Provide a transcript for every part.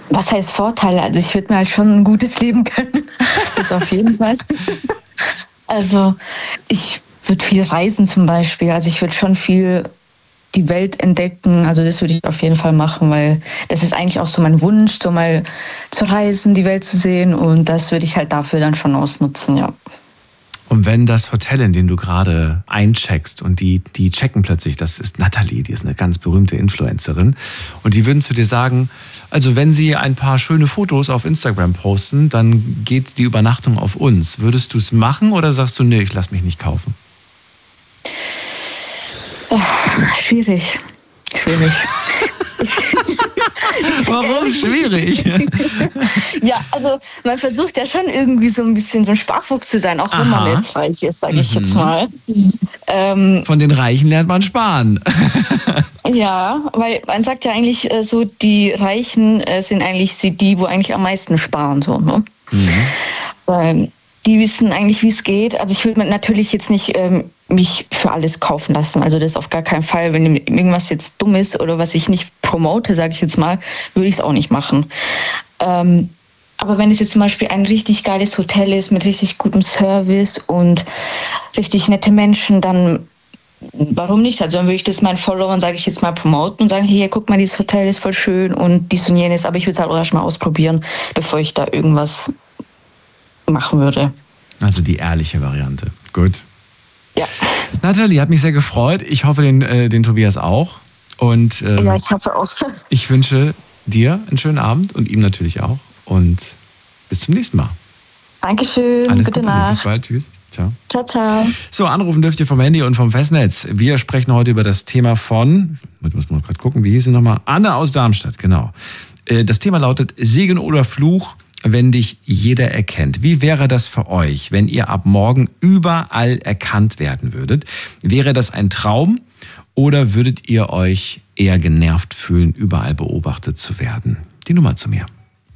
Was heißt Vorteile? Also ich würde mir halt schon ein gutes Leben gönnen. Das auf jeden Fall. Also ich würde viel reisen zum Beispiel. Also ich würde schon viel die Welt entdecken. Also das würde ich auf jeden Fall machen, weil das ist eigentlich auch so mein Wunsch, so mal zu reisen, die Welt zu sehen. Und das würde ich halt dafür dann schon ausnutzen, ja. Und wenn das Hotel, in dem du gerade eincheckst und die checken plötzlich, das ist Nathalie, die ist eine ganz berühmte Influencerin und die würden zu dir sagen, also wenn sie ein paar schöne Fotos auf Instagram posten, dann geht die Übernachtung auf uns. Würdest du es machen oder sagst du, nee, ich lass mich nicht kaufen? Schwierig. Warum schwierig? Ja, also man versucht ja schon irgendwie so ein bisschen so ein Sparfuchs zu sein, auch wenn man jetzt reich ist, sage ich jetzt mal. Von den Reichen lernt man sparen. Ja, weil man sagt ja eigentlich so, die Reichen sind eigentlich die, wo eigentlich am meisten sparen, so, ne? Weil die wissen eigentlich, wie es geht. Also ich würde natürlich jetzt nicht mich für alles kaufen lassen. Also das auf gar keinen Fall. Wenn irgendwas jetzt dumm ist oder was ich nicht promote, sage ich jetzt mal, würde ich es auch nicht machen. Aber wenn es jetzt zum Beispiel ein richtig geiles Hotel ist mit richtig gutem Service und richtig nette Menschen, dann warum nicht? Also dann würde ich das meinen Followern, sage ich jetzt mal, promoten und sagen, hier, guck mal, dieses Hotel ist voll schön und dies und jenes. Aber ich würde es halt auch erst mal ausprobieren, bevor ich da irgendwas machen würde. Also die ehrliche Variante. Gut. Ja. Nathalie, hat mich sehr gefreut. Ich hoffe, den Tobias auch. Und ja, ich hoffe auch. Ich wünsche dir einen schönen Abend und ihm natürlich auch. Und bis zum nächsten Mal. Dankeschön. Alles Gute Gute. Nacht. Bis bald. Tschüss. Ciao. Ciao, ciao. So, anrufen dürft ihr vom Handy und vom Festnetz. Wir sprechen heute über das Thema von, muss man gerade gucken, wie hieß sie nochmal? Anne aus Darmstadt, genau. Das Thema lautet Segen oder Fluch, wenn dich jeder erkennt. Wie wäre das für euch, wenn ihr ab morgen überall erkannt werden würdet? Wäre das ein Traum oder würdet ihr euch eher genervt fühlen, überall beobachtet zu werden? Die Nummer zu mir.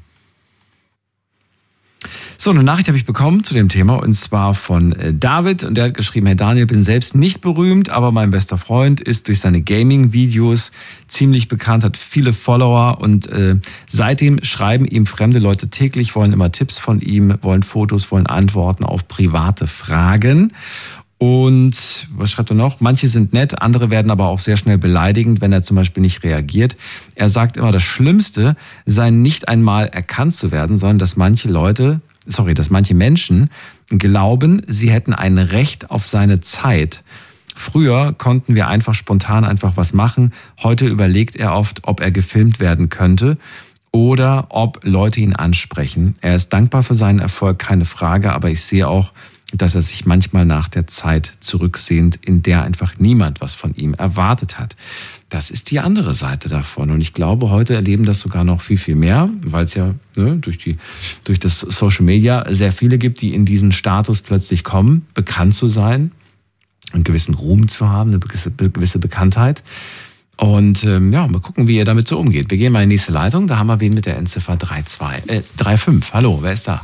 So, eine Nachricht habe ich bekommen zu dem Thema und zwar von David und der hat geschrieben, Herr Daniel, bin selbst nicht berühmt, aber mein bester Freund ist durch seine Gaming-Videos ziemlich bekannt, hat viele Follower und seitdem schreiben ihm fremde Leute täglich, wollen immer Tipps von ihm, wollen Fotos, wollen Antworten auf private Fragen. Und was schreibt er noch? Manche sind nett, andere werden aber auch sehr schnell beleidigend, wenn er zum Beispiel nicht reagiert. Er sagt immer, das Schlimmste sei nicht einmal erkannt zu werden, sondern dass manche Menschen glauben, sie hätten ein Recht auf seine Zeit. Früher konnten wir einfach spontan was machen. Heute überlegt er oft, ob er gefilmt werden könnte oder ob Leute ihn ansprechen. Er ist dankbar für seinen Erfolg, keine Frage, aber ich sehe auch, dass er sich manchmal nach der Zeit zurücksehnt, in der einfach niemand was von ihm erwartet hat. Das ist die andere Seite davon. Und ich glaube, heute erleben das sogar noch viel, viel mehr, weil es ja durch das Social Media sehr viele gibt, die in diesen Status plötzlich kommen, bekannt zu sein, einen gewissen Ruhm zu haben, eine gewisse Bekanntheit. Und mal gucken, wie ihr damit so umgeht. Wir gehen mal in die nächste Leitung. Da haben wir wen mit der Endziffer 35. Hallo, wer ist da?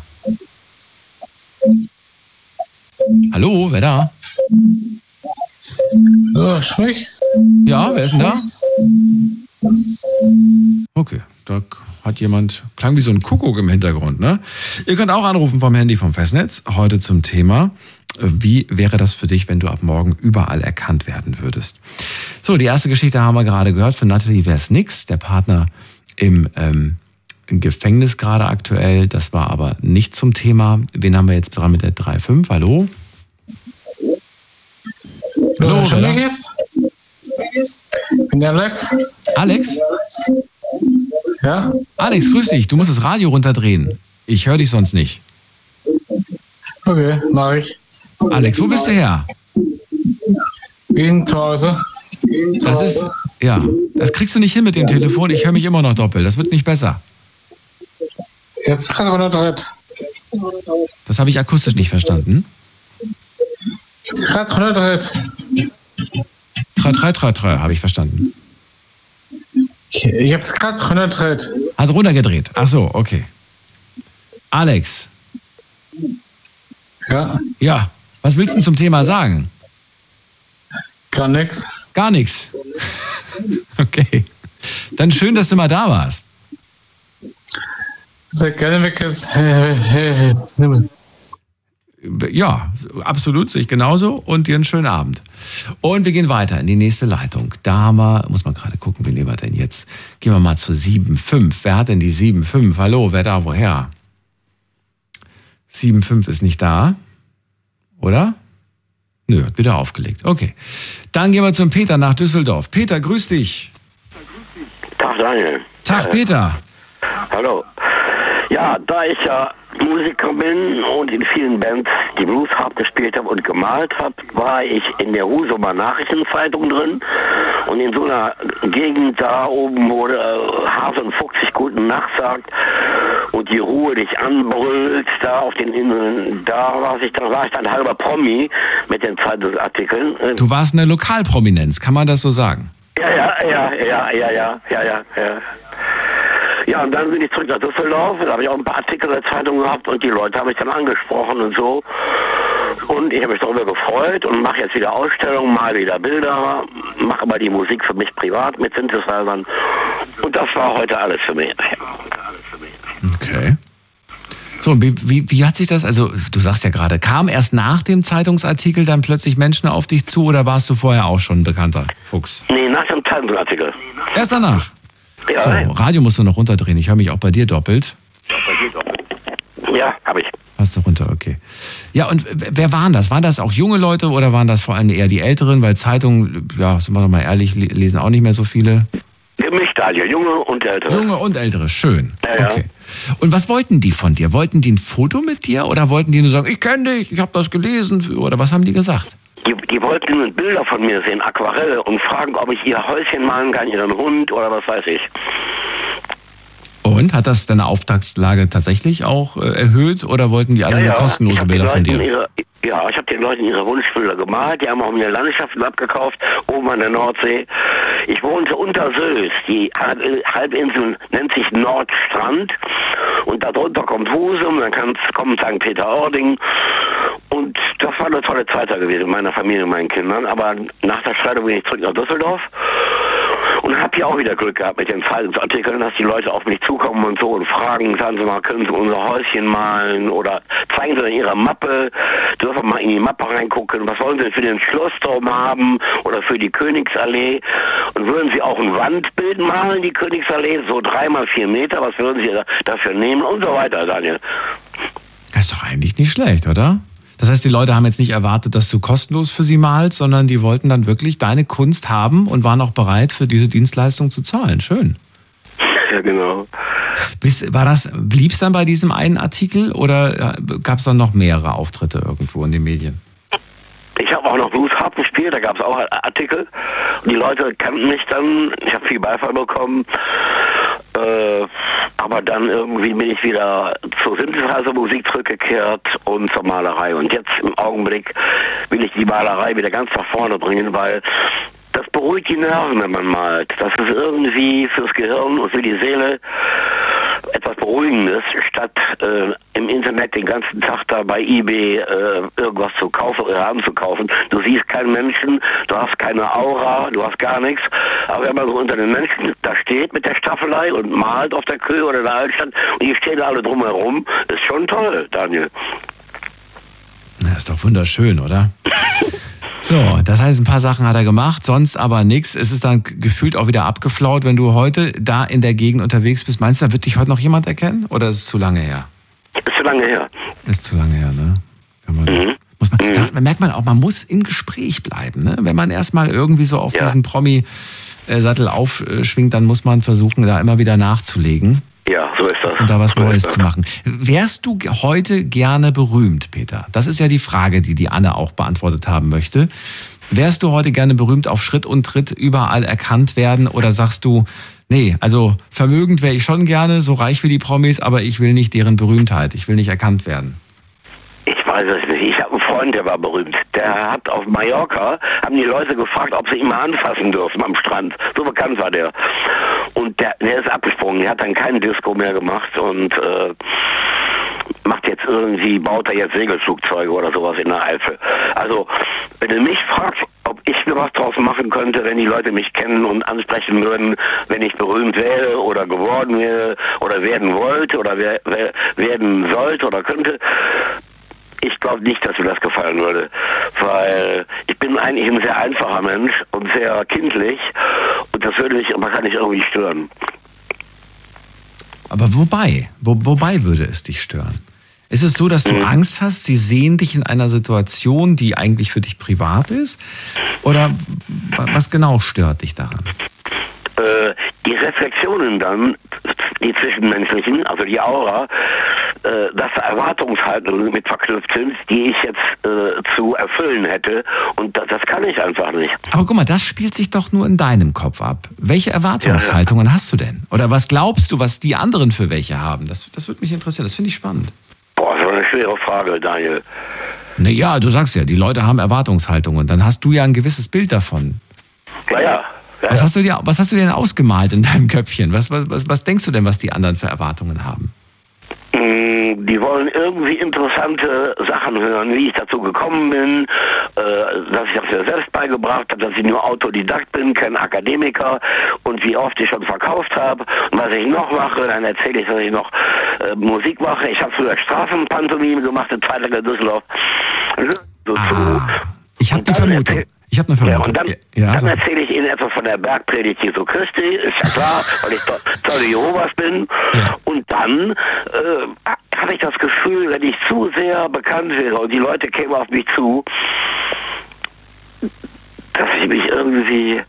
Hallo, wer da? Ja, sprich. Ja, wer ist denn da? Okay, da hat jemand, klang wie so ein Kuckuck im Hintergrund, ne? Ihr könnt auch anrufen vom Handy vom Festnetz. Heute zum Thema, wie wäre das für dich, wenn du ab morgen überall erkannt werden würdest? So, die erste Geschichte haben wir gerade gehört. Für Nathalie wäre es nix. Der Partner im Gefängnis gerade aktuell. Das war aber nicht zum Thema. Wen haben wir jetzt dran mit der 3.5? Hallo? Hallo, schon weg ist? Ich bin der Alex. Alex? Ja? Alex, grüß dich. Du musst das Radio runterdrehen. Ich höre dich sonst nicht. Okay, mach ich. Alex, wo bist du her? Bin zu Hause. Das kriegst du nicht hin mit dem Telefon. Ich höre mich immer noch doppelt. Das wird nicht besser. Jetzt kann aber noch dritt. Das habe ich akustisch nicht verstanden. Gerade dritt. 3 habe ich verstanden. Ich hab's gerade runterdreht. Hat runtergedreht. Ach so, okay. Alex. Ja? Ja, was willst du zum Thema sagen? Gar nix. Gar nichts. Okay. Dann schön, dass du mal da warst. Sehr gerne weg jetzt. Ja, absolut, sehe ich genauso. Und dir einen schönen Abend. Und wir gehen weiter in die nächste Leitung. Da haben wir, muss man gerade gucken, wen nehmen wir denn jetzt? Gehen wir mal zur 7.5. Wer hat denn die 7.5? Hallo, wer da, woher? 7.5 ist nicht da, oder? Nö, hat wieder aufgelegt. Okay. Dann gehen wir zum Peter nach Düsseldorf. Peter, grüß dich. Tag, Daniel. Tag, Peter. Hallo. Ja, da ich ja Musiker bin und in vielen Bands die Blues Harp gespielt habe und gemalt habe, war ich in der Husumer Nachrichtenzeitung drin und in so einer Gegend da oben, wo Hase und Fuchs sich guten Nacht sagt und die Ruhe dich anbrüllt, da auf den Inseln, da war ich dann halber Promi mit den Zeitungsartikeln. Du warst eine Lokalprominenz, kann man das so sagen? Ja. Ja, und dann bin ich zurück nach Düsseldorf, da habe ich auch ein paar Artikel in der Zeitung gehabt und die Leute haben mich dann angesprochen und so. Und ich habe mich darüber gefreut und mache jetzt wieder Ausstellungen, mal wieder Bilder, mache aber die Musik für mich privat mit Synthesizern. Und das war heute alles für mich. Okay. So, wie hat sich das, also du sagst ja gerade, kam erst nach dem Zeitungsartikel dann plötzlich Menschen auf dich zu oder warst du vorher auch schon ein bekannter Fuchs? Nee, nach dem Zeitungsartikel. Erst danach? Ja. So, Radio musst du noch runterdrehen. Ich höre mich auch bei dir doppelt. Ja, habe ich. Hast du runter, okay. Ja, und wer waren das? Waren das auch junge Leute oder waren das vor allem eher die Älteren? Weil Zeitungen, ja, sind wir doch mal ehrlich, lesen auch nicht mehr so viele. Gemischt, Daniel, Junge und Ältere. Junge und Ältere, schön. Ja. Okay. Und was wollten die von dir? Wollten die ein Foto mit dir oder wollten die nur sagen, ich kenne dich, ich habe das gelesen? Oder was haben die gesagt? Die wollten Bilder von mir sehen, Aquarelle, und fragen, ob ich ihr Häuschen malen kann, ihren Hund oder was weiß ich. Und hat das deine Auftragslage tatsächlich auch erhöht oder wollten die alle nur kostenlose Bilder von dir? Ich habe den Leuten ihre Wunschbilder gemalt, die haben auch mir Landschaften abgekauft, oben an der Nordsee. Ich wohnte unter Sös, die Halbinsel nennt sich Nordstrand und darunter kommt Husum, dann kommt St. Peter-Ording und das war eine tolle Zeit da gewesen mit meiner Familie und meinen Kindern, aber nach der Scheidung bin ich zurück nach Düsseldorf und habe hier auch wieder Glück gehabt mit den Zeitungsartikeln, dass die Leute auf mich zukommen und so und fragen, sagen Sie mal, können Sie unser Häuschen malen oder zeigen Sie in Ihrer Mappe, dürfen wir mal in die Mappe reingucken, was wollen Sie für den Schlossturm haben oder für die Königsallee und würden Sie auch ein Wandbild malen, die Königsallee, so 3x4 Meter, was würden Sie dafür nehmen und so weiter, Daniel. Das ist doch eigentlich nicht schlecht, oder? Das heißt, die Leute haben jetzt nicht erwartet, dass du kostenlos für sie malst, sondern die wollten dann wirklich deine Kunst haben und waren auch bereit, für diese Dienstleistung zu zahlen. Schön. Ja, genau. Blieb es dann bei diesem einen Artikel oder gab es dann noch mehrere Auftritte irgendwo in den Medien? Ich habe auch noch Blues Harp gespielt, da gab es auch Artikel. Und die Leute kannten mich dann, ich habe viel Beifall bekommen. Aber dann irgendwie bin ich wieder zur Synthesizer-Musik zurückgekehrt und zur Malerei. Und jetzt im Augenblick will ich die Malerei wieder ganz nach vorne bringen, weil das beruhigt die Nerven, wenn man malt. Das ist irgendwie fürs Gehirn und für die Seele etwas Beruhigendes, statt im Internet den ganzen Tag da bei eBay irgendwas zu kaufen oder anzukaufen. Du siehst keinen Menschen, du hast keine Aura, du hast gar nichts. Aber wenn man so unter den Menschen da steht mit der Staffelei und malt auf der Kühe oder der Altstadt und die stehen alle drumherum, ist schon toll, Daniel. Na, ist doch wunderschön, oder? So, das heißt, ein paar Sachen hat er gemacht, sonst aber nichts. Es ist dann gefühlt auch wieder abgeflaut, wenn du heute da in der Gegend unterwegs bist. Meinst du, da wird dich heute noch jemand erkennen oder ist es zu lange her? Ist zu lange her. Ist zu lange her, ne? Da merkt man auch, man muss im Gespräch bleiben, ne? Wenn man erstmal irgendwie so auf diesen Promi-Sattel aufschwingt, dann muss man versuchen, da immer wieder nachzulegen. Ja, so ist das. Und da was Neues zu machen. Wärst du heute gerne berühmt, Peter? Das ist ja die Frage, die Anne auch beantwortet haben möchte. Wärst du heute gerne berühmt, auf Schritt und Tritt überall erkannt werden? Oder sagst du, nee, also vermögend wäre ich schon gerne, so reich wie die Promis, aber ich will nicht deren Berühmtheit, ich will nicht erkannt werden? Ich weiß es nicht. Ich habe einen Freund, der war berühmt. Der hat auf Mallorca, haben die Leute gefragt, ob sie ihn mal anfassen dürfen am Strand. So bekannt war der. Und der ist abgesprungen. Der hat dann kein Disco mehr gemacht und baut er jetzt Segelflugzeuge oder sowas in der Eifel. Also, wenn du mich fragst, ob ich mir was draus machen könnte, wenn die Leute mich kennen und ansprechen würden, wenn ich berühmt wäre oder geworden wäre oder werden wollte oder werden sollte oder könnte. Ich glaube nicht, dass mir das gefallen würde, weil ich bin eigentlich ein sehr einfacher Mensch und sehr kindlich und das würde mich wahrscheinlich irgendwie stören. Aber wobei würde es dich stören? Ist es so, dass du Angst hast, sie sehen dich in einer Situation, die eigentlich für dich privat ist? Oder was genau stört dich daran? Die Reflexionen dann, die zwischenmenschlichen, also die Aura, dass Erwartungshaltungen mit verknüpft sind, die ich jetzt zu erfüllen hätte. Und das kann ich einfach nicht. Aber guck mal, das spielt sich doch nur in deinem Kopf ab. Welche Erwartungshaltungen hast du denn? Oder was glaubst du, was die anderen für welche haben? Das würde mich interessieren, das finde ich spannend. Boah, das ist eine schwere Frage, Daniel. Naja, du sagst ja, die Leute haben Erwartungshaltungen. Dann hast du ja ein gewisses Bild davon. Ja. Was hast du dir denn ausgemalt in deinem Köpfchen? Was denkst du denn, was die anderen für Erwartungen haben? Die wollen irgendwie interessante Sachen hören, wie ich dazu gekommen bin, dass ich das mir selbst beigebracht habe, dass ich nur Autodidakt bin, kein Akademiker und wie oft ich schon verkauft habe und was ich noch mache. Dann erzähle ich, dass ich noch Musik mache. Ich habe früher Straßenpantomime gemacht in Zweitliga Düsseldorf. Ich habe eine Vermutung. Ja, und dann erzähle ich Ihnen etwas von der Bergpredigt Jesu Christi, ist ja klar, weil ich Zeuge Jehovas bin. Ja. Und dann habe ich das Gefühl, wenn ich zu sehr bekannt wäre und die Leute kämen auf mich zu, dass ich mich irgendwie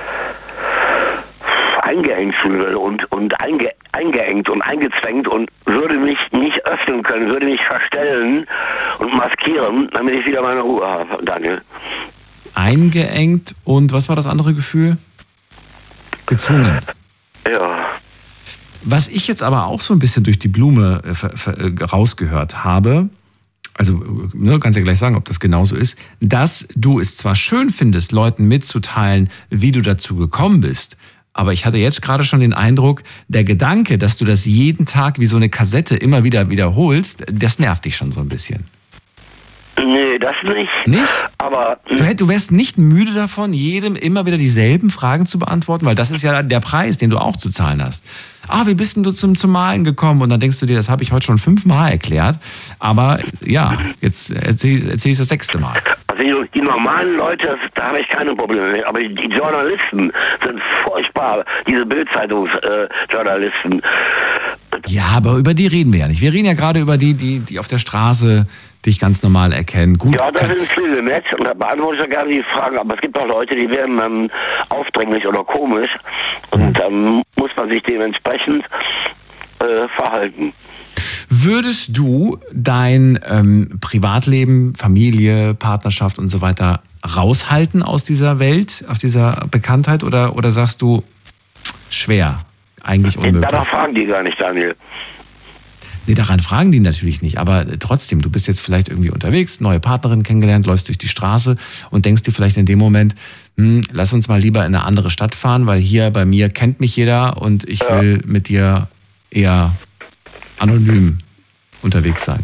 eingeengt fühle und eingeengt und eingezwängt und würde mich nicht öffnen können, würde mich verstellen und maskieren, damit ich wieder meine Ruhe habe, Daniel. Eingeengt und was war das andere Gefühl? Gezwungen. Ja. Was ich jetzt aber auch so ein bisschen durch die Blume rausgehört habe, also kannst ja gleich sagen, ob das genauso ist, dass du es zwar schön findest, Leuten mitzuteilen, wie du dazu gekommen bist, aber ich hatte jetzt gerade schon den Eindruck, der Gedanke, dass du das jeden Tag wie so eine Kassette immer wieder wiederholst, das nervt dich schon so ein bisschen. Nee, das nicht. Nicht? Aber du wärst nicht müde davon, jedem immer wieder dieselben Fragen zu beantworten, weil das ist ja der Preis, den du auch zu zahlen hast. Wie bist denn du zum Malen gekommen? Und dann denkst du dir, das habe ich heute schon 5-mal erklärt. Aber ja, jetzt erzähl ich das 6. Mal. Also die normalen Leute, da habe ich keine Probleme mit. Aber die Journalisten sind furchtbar, diese Bild-Zeitungs-Journalisten. Ja, aber über die reden wir ja nicht. Wir reden ja gerade über die auf der Straße dich ganz normal erkennen. Gut, ja, das sind viele nett und da beantworte ich ja gerne die Fragen, aber es gibt auch Leute, die werden dann aufdringlich oder komisch und dann muss man sich dementsprechend verhalten. Würdest du dein Privatleben, Familie, Partnerschaft und so weiter raushalten aus dieser Welt, aus dieser Bekanntheit oder sagst du, schwer, eigentlich unmöglich? Danach fragen die gar nicht, Daniel. Nee, daran fragen die natürlich nicht, aber trotzdem, du bist jetzt vielleicht irgendwie unterwegs, neue Partnerin kennengelernt, läufst durch die Straße und denkst dir vielleicht in dem Moment, lass uns mal lieber in eine andere Stadt fahren, weil hier bei mir kennt mich jeder und ich will mit dir eher anonym unterwegs sein.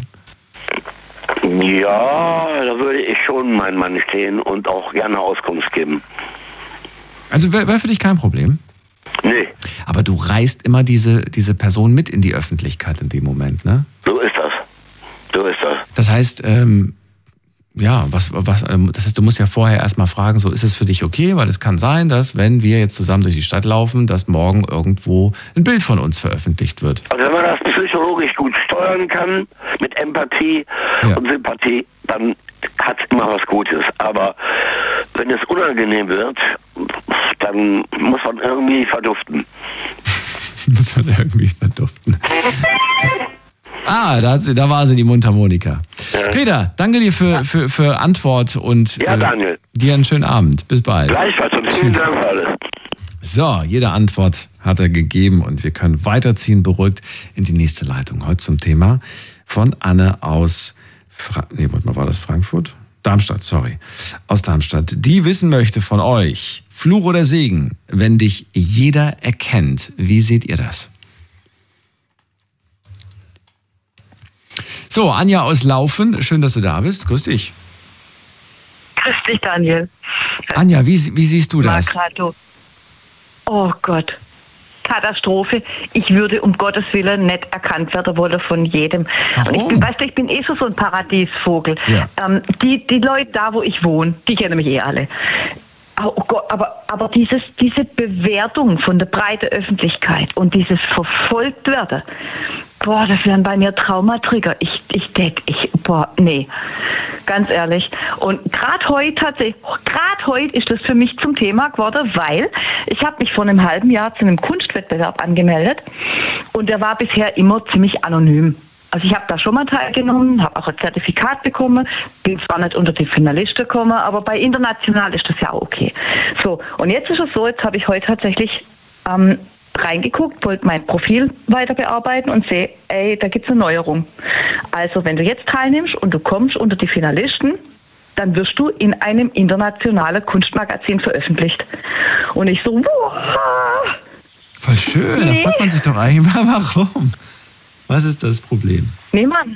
Ja, da würde ich schon mein Mann stehen und auch gerne Auskunft geben. Also wäre für dich kein Problem? Nee. Aber du reißt immer diese Person mit in die Öffentlichkeit in dem Moment, ne? So ist das. Das heißt, das heißt, du musst ja vorher erstmal fragen, so ist es für dich okay? Weil es kann sein, dass wenn wir jetzt zusammen durch die Stadt laufen, dass morgen irgendwo ein Bild von uns veröffentlicht wird. Also wenn man das psychologisch gut steuern kann, mit Empathie und Sympathie, dann hat es immer was Gutes. Aber wenn es unangenehm wird, dann muss man irgendwie verduften. Da war sie, die Mundharmonika. Ja. Peter, danke dir für Antwort und Daniel. Dir einen schönen Abend. Bis bald. Gleichfalls und vielen Dank für alles. So, jede Antwort hat er gegeben und wir können weiterziehen, beruhigt in die nächste Leitung. Heute zum Thema von Anne aus war das Frankfurt? Darmstadt, sorry. Aus Darmstadt. Die wissen möchte von euch, Fluch oder Segen, wenn dich jeder erkennt. Wie seht ihr das? So, Anja aus Laufen, schön, dass du da bist. Grüß dich. Grüß dich, Daniel. Anja, wie siehst du das? Marcato. Oh Gott. Katastrophe. Ich würde um Gottes Willen nicht erkannt werden wollen von jedem. Warum? Und ich bin schon so ein Paradiesvogel. Ja. Die Leute da, wo ich wohne, die kennen mich alle. Oh Gott, aber diese Bewertung von der breiten Öffentlichkeit und dieses Verfolgtwerden, das wären bei mir Traumatrigger. Ich denke, nee, ganz ehrlich. Und gerade heute ist das für mich zum Thema geworden, weil ich habe mich vor einem halben Jahr zu einem Kunstwettbewerb angemeldet und der war bisher immer ziemlich anonym. Also ich habe da schon mal teilgenommen, habe auch ein Zertifikat bekommen, bin zwar nicht unter die Finalisten gekommen, aber bei international ist das ja auch okay. So, und jetzt ist es so, jetzt habe ich heute tatsächlich reingeguckt, wollte mein Profil weiter bearbeiten und sehe, da gibt es eine Neuerung. Also wenn du jetzt teilnimmst und du kommst unter die Finalisten, dann wirst du in einem internationalen Kunstmagazin veröffentlicht. Und ich so, wow. Voll schön, da fragt man sich doch eigentlich mal, warum? Was ist das Problem? Nee, Mann.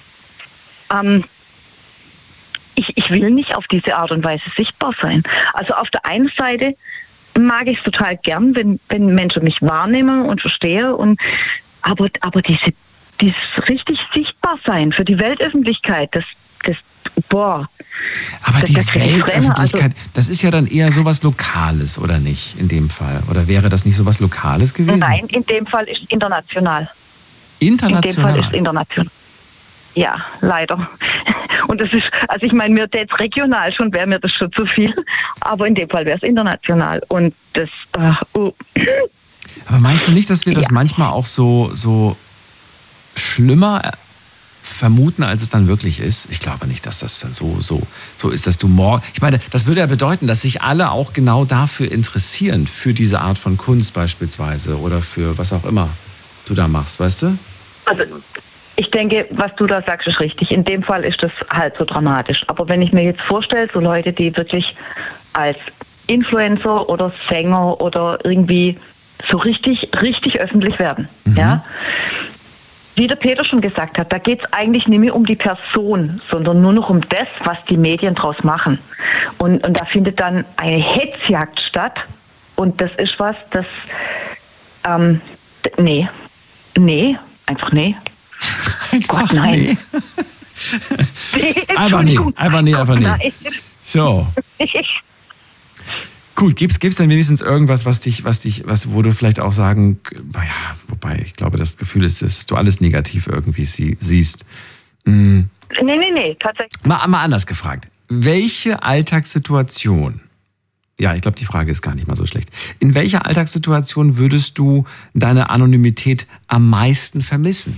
Ich will nicht auf diese Art und Weise sichtbar sein. Also auf der einen Seite mag ich es total gern, wenn Menschen mich wahrnehmen und verstehen. Aber dieses richtig sichtbar sein für die Weltöffentlichkeit, Aber die Weltöffentlichkeit, das ist ja dann eher sowas Lokales, oder nicht, in dem Fall? Oder wäre das nicht sowas Lokales gewesen? Nein, in dem Fall ist international. International? In dem Fall ist international. Ja, leider. Und das ist, also ich meine, mir jetzt regional schon wäre mir das schon zu viel, aber in dem Fall wäre es international. Und das, Aber meinst du nicht, dass wir das manchmal auch so schlimmer vermuten, als es dann wirklich ist? Ich glaube nicht, dass das dann so ist, dass du morgen... Ich meine, das würde ja bedeuten, dass sich alle auch genau dafür interessieren, für diese Art von Kunst beispielsweise oder für was auch immer du da machst, weißt du? Also ich denke, was du da sagst, ist richtig. In dem Fall ist das halt so dramatisch. Aber wenn ich mir jetzt vorstelle, so Leute, die wirklich als Influencer oder Sänger oder irgendwie so richtig öffentlich werden, ja, wie der Peter schon gesagt hat, da geht es eigentlich nicht mehr um die Person, sondern nur noch um das, was die Medien draus machen. Und da findet dann eine Hetzjagd statt. Und das ist was, das einfach nee. Gott, nein. Nee. Einfach nee. So. Gut, gibt's denn wenigstens irgendwas, wo du vielleicht auch sagen, naja, wobei ich glaube, das Gefühl ist, dass du alles negativ irgendwie siehst. Nee, tatsächlich. Mal anders gefragt. Welche Alltagssituation, ja, ich glaube, die Frage ist gar nicht mal so schlecht. In welcher Alltagssituation würdest du deine Anonymität am meisten vermissen?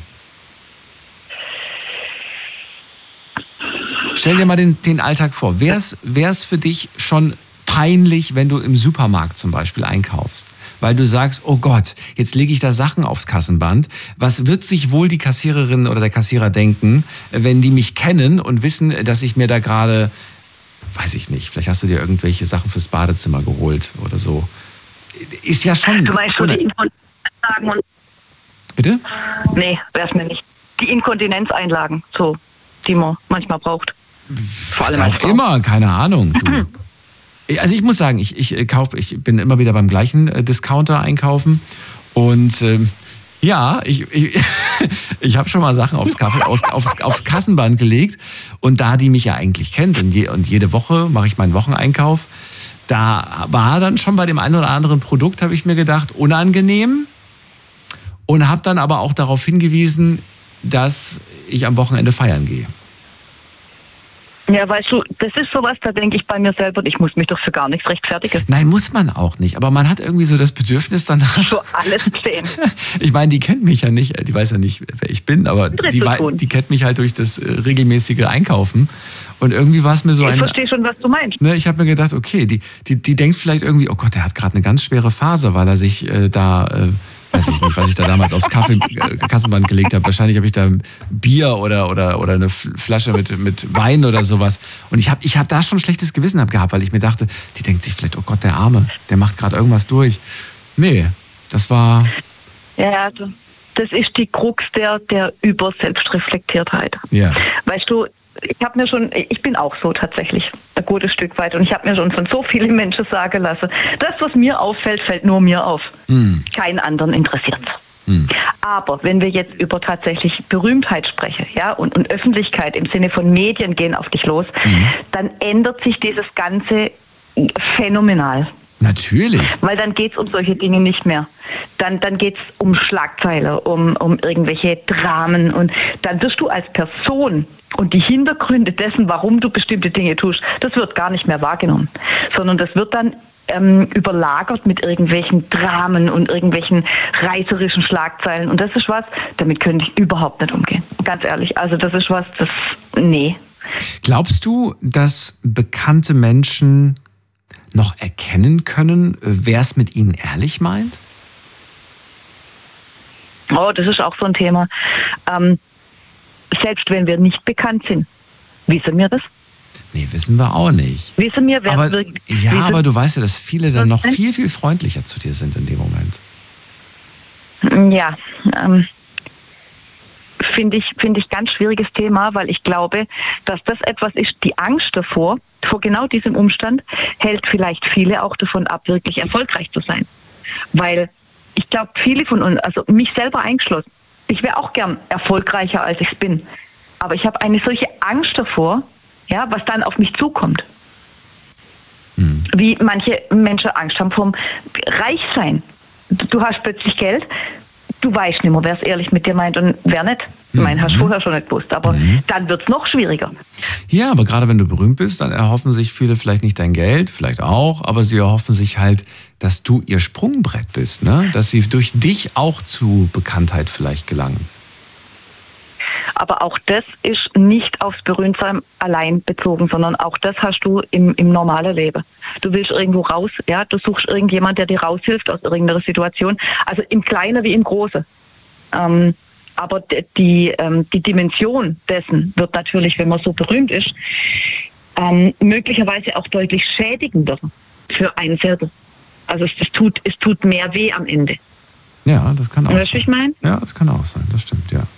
Stell dir mal den Alltag vor. Wär's für dich schon peinlich, wenn du im Supermarkt zum Beispiel einkaufst? Weil du sagst, oh Gott, jetzt lege ich da Sachen aufs Kassenband. Was wird sich wohl die Kassiererin oder der Kassierer denken, wenn die mich kennen und wissen, dass ich mir da gerade, weiß ich nicht, vielleicht hast du dir irgendwelche Sachen fürs Badezimmer geholt oder so. Ist ja schon... Du meinst schon die Inkontinenzeinlagen? Bitte? Nee, wär's mir nicht. Die Inkontinenzeinlagen, so, die man manchmal braucht. Was auch immer, keine Ahnung. Du. Also ich muss sagen, ich bin immer wieder beim gleichen Discounter einkaufen und ja, ich habe schon mal Sachen aufs Kassenband gelegt und da die mich ja eigentlich kennt und jede Woche mache ich meinen Wocheneinkauf, da war dann schon bei dem einen oder anderen Produkt, habe ich mir gedacht, unangenehm und habe dann aber auch darauf hingewiesen, dass ich am Wochenende feiern gehe. Ja, weißt du, das ist sowas, da denke ich bei mir selber, ich muss mich doch für gar nichts rechtfertigen. Nein, muss man auch nicht. Aber man hat irgendwie so das Bedürfnis danach. So alles sehen. Ich meine, die kennt mich ja nicht, die weiß ja nicht, wer ich bin, aber die kennt mich halt durch das regelmäßige Einkaufen. Und irgendwie war es mir so Ich verstehe schon, was du meinst. Ne, ich habe mir gedacht, okay, die denkt vielleicht irgendwie, oh Gott, der hat gerade eine ganz schwere Phase, weil er sich weiß ich nicht, was ich da damals aufs Kassenband gelegt habe. Wahrscheinlich habe ich da Bier oder eine Flasche mit Wein oder sowas. Und ich hab da schon ein schlechtes Gewissen gehabt, weil ich mir dachte, die denkt sich vielleicht, oh Gott, der Arme, der macht gerade irgendwas durch. Nee, das war... Ja, das ist die Krux der Überselbstreflektiertheit. Ja. Weißt du, ich bin auch so tatsächlich ein gutes Stück weit und ich habe mir schon von so vielen Menschen sagen lassen, das, was mir auffällt, fällt nur mir auf. Keinen anderen interessiert. Aber wenn wir jetzt über tatsächlich Berühmtheit sprechen, ja, und Öffentlichkeit im Sinne von Medien gehen auf dich los, dann ändert sich dieses Ganze phänomenal. Natürlich. Weil dann geht es um solche Dinge nicht mehr. Dann geht es um Schlagzeile, um irgendwelche Dramen und dann wirst du als Person und die Hintergründe dessen, warum du bestimmte Dinge tust, das wird gar nicht mehr wahrgenommen, sondern das wird dann überlagert mit irgendwelchen Dramen und irgendwelchen reißerischen Schlagzeilen und das ist was, damit könnte ich überhaupt nicht umgehen. Ganz ehrlich, also das ist was, nee. Glaubst du, dass bekannte Menschen noch erkennen können, wer es mit ihnen ehrlich meint? Oh, das ist auch so ein Thema. Selbst wenn wir nicht bekannt sind, wissen wir das? Nee, wissen wir auch nicht. Wissen wir, wer es wirklich... Ja, aber du weißt ja, dass viele dann noch viel, viel freundlicher zu dir sind in dem Moment. Ja, finde ich ganz schwieriges Thema, weil ich glaube, dass das etwas ist, die Angst davor, vor genau diesem Umstand, hält vielleicht viele auch davon ab, wirklich erfolgreich zu sein. Weil ich glaube, viele von uns, also mich selber eingeschlossen, ich wäre auch gern erfolgreicher, als ich es bin. Aber ich habe eine solche Angst davor, ja, was dann auf mich zukommt. Wie manche Menschen Angst haben vom Reichsein. Du hast plötzlich Geld, du weißt nicht mehr, wer es ehrlich mit dir meint und wer nicht. Ich meine, hast du vorher schon nicht gewusst, aber dann wird es noch schwieriger. Ja, aber gerade wenn du berühmt bist, dann erhoffen sich viele vielleicht nicht dein Geld, vielleicht auch, aber sie erhoffen sich halt, dass du ihr Sprungbrett bist, ne? Dass sie durch dich auch zu Bekanntheit vielleicht gelangen. Aber auch das ist nicht aufs Berühmtsein allein bezogen, sondern auch das hast du im normalen Leben. Du willst irgendwo raus, ja, du suchst irgendjemand, der dir raushilft aus irgendeiner Situation, also im Kleinen wie im Großen. Aber die Dimension dessen wird natürlich, wenn man so berühmt ist, möglicherweise auch deutlich schädigender für einen selber. Also es tut mehr weh am Ende. Ja, das kann auch sein. Weißt du, wie ich meine? Ja, das kann auch sein, das stimmt, ja.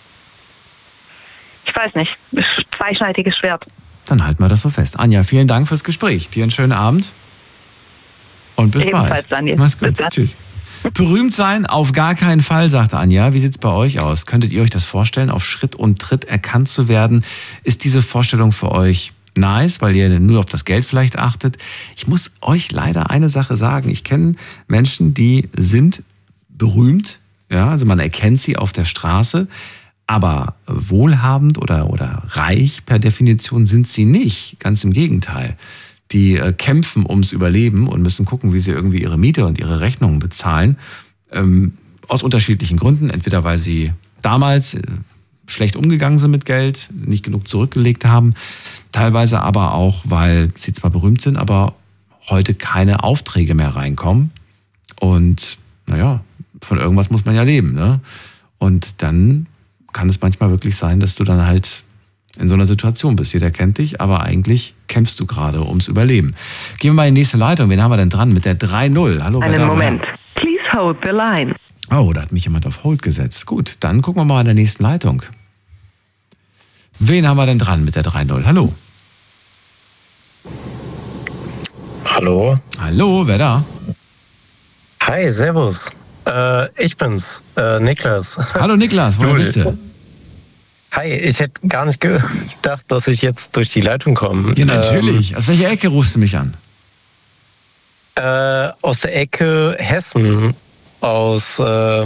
Ich weiß nicht, zweischneidiges Schwert. Dann halten wir das so fest. Anja, vielen Dank fürs Gespräch. Dir einen schönen Abend und bis Ebenfalls, bald. Daniel. Mach's gut, tschüss. Berühmt sein auf gar keinen Fall, sagte Anja. Wie sieht's bei euch aus? Könntet ihr euch das vorstellen, auf Schritt und Tritt erkannt zu werden? Ist diese Vorstellung für euch nice, weil ihr nur auf das Geld vielleicht achtet? Ich muss euch leider eine Sache sagen. Ich kenne Menschen, die sind berühmt, ja, also man erkennt sie auf der Straße, aber wohlhabend oder reich per Definition sind sie nicht. Ganz im Gegenteil. Die kämpfen ums Überleben und müssen gucken, wie sie irgendwie ihre Miete und ihre Rechnungen bezahlen. Aus unterschiedlichen Gründen. Entweder weil sie damals schlecht umgegangen sind mit Geld, nicht genug zurückgelegt haben. Teilweise aber auch, weil sie zwar berühmt sind, aber heute keine Aufträge mehr reinkommen. Und naja, von irgendwas muss man ja leben, ne? Und dann kann es manchmal wirklich sein, dass du dann halt in so einer Situation bist. Jeder kennt dich, aber eigentlich kämpfst du gerade ums Überleben. Gehen wir mal in die nächste Leitung. Wen haben wir denn dran mit der 3-0? Hallo, einen Moment. Please hold the line. Oh, da hat mich jemand auf Hold gesetzt. Gut, dann gucken wir mal in der nächsten Leitung. Wen haben wir denn dran mit der 3-0? Hallo. Hallo. Hallo, wer da? Hi, servus. Ich bin's, Niklas. Hallo Niklas, woher bist du? Hi, ich hätte gar nicht gedacht, dass ich jetzt durch die Leitung komme. Ja, natürlich. Aus welcher Ecke rufst du mich an? Aus der Ecke Hessen. Aus,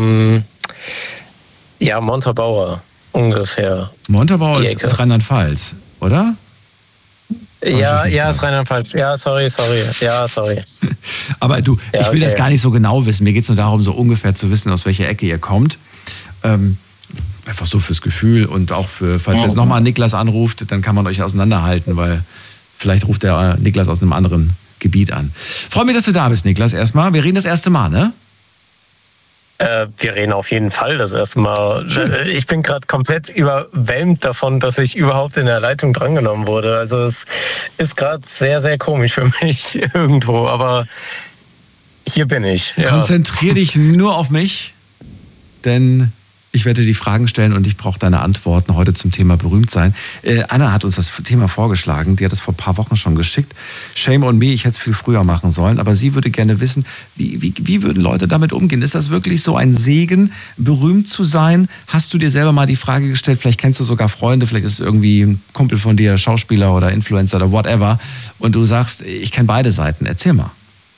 Montabaur ungefähr. Montabaur ist Rheinland-Pfalz, oder? Ja, ist Rheinland-Pfalz. Ja, sorry. Ja, sorry. Aber du, ja, ich will das gar nicht so genau wissen. Mir geht es nur darum, so ungefähr zu wissen, aus welcher Ecke ihr kommt. Einfach so fürs Gefühl und auch für, falls jetzt nochmal Niklas anruft, dann kann man euch auseinanderhalten, weil vielleicht ruft der Niklas aus einem anderen Gebiet an. Freue mich, dass du da bist, Niklas, erstmal. Wir reden das erste Mal, ne? Wir reden auf jeden Fall das erste Mal. Ich bin gerade komplett überwältigt davon, dass ich überhaupt in der Leitung drangenommen wurde. Also es ist gerade sehr, sehr komisch für mich irgendwo, aber hier bin ich. Ja. Konzentrier dich nur auf mich, denn Ich werde die Fragen stellen und ich brauche deine Antworten heute zum Thema Berühmtsein. Anna hat uns das Thema vorgeschlagen, die hat es vor ein paar Wochen schon geschickt. Shame on me, ich hätte es viel früher machen sollen, aber sie würde gerne wissen, wie würden Leute damit umgehen? Ist das wirklich so ein Segen, berühmt zu sein? Hast du dir selber mal die Frage gestellt, vielleicht kennst du sogar Freunde, vielleicht ist es irgendwie ein Kumpel von dir, Schauspieler oder Influencer oder whatever, und du sagst, ich kenne beide Seiten. Erzähl mal.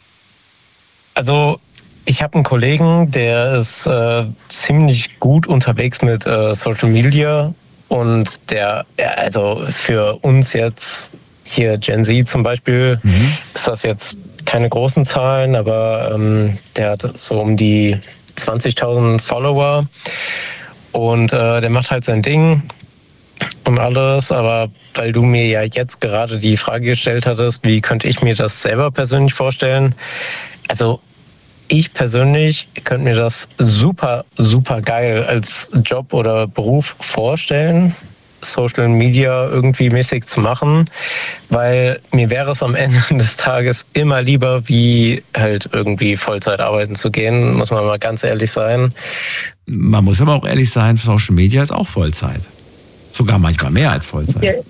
Also ich habe einen Kollegen, der ist ziemlich gut unterwegs mit Social Media und also für uns jetzt hier Gen Z zum Beispiel ist das jetzt keine großen Zahlen, aber der hat so um die 20.000 Follower und der macht halt sein Ding und alles, aber weil du mir ja jetzt gerade die Frage gestellt hattest, wie könnte ich mir das selber persönlich vorstellen? Also ich persönlich könnte mir das super, super geil als Job oder Beruf vorstellen, Social Media irgendwie mäßig zu machen, weil mir wäre es am Ende des Tages immer lieber, wie halt irgendwie Vollzeit arbeiten zu gehen, muss man mal ganz ehrlich sein. Man muss aber auch ehrlich sein, Social Media ist auch Vollzeit. Sogar manchmal mehr als Vollzeit.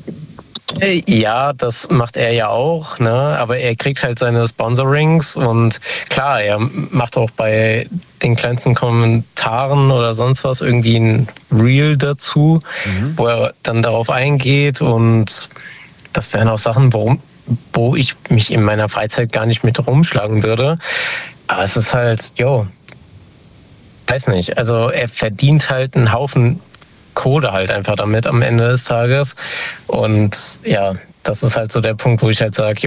Ja, das macht er ja auch, ne? Aber er kriegt halt seine Sponsorings und klar, er macht auch bei den kleinsten Kommentaren oder sonst was irgendwie ein Reel dazu, wo er dann darauf eingeht und das wären auch Sachen, wo ich mich in meiner Freizeit gar nicht mit rumschlagen würde. Aber es ist halt, weiß nicht, also er verdient halt einen Haufen Kohle halt einfach damit am Ende des Tages. Und ja, das ist halt so der Punkt, wo ich halt sage,